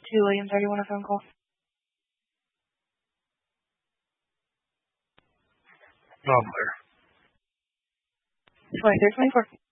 Williams, are you on a phone call? No, I'm there. 2324.